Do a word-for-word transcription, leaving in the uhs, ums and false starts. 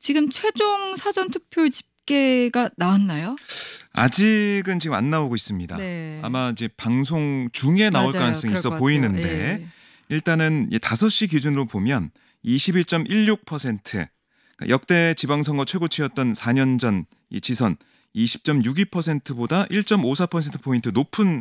지금 최종 사전 투표 집계가 나왔나요? 아직은 지금 안 나오고 있습니다. 네. 아마 이제 방송 중에 나올 맞아요. 가능성이 그럴 있어 것 같아요. 보이는데 예. 일단은 다섯 시 기준으로 보면 이십일 점 일육 퍼센트, 그러니까 역대 지방선거 최고치였던 사 년 전 이 지선 이십 점 육이 퍼센트보다 일 점 오사 퍼센트포인트 높은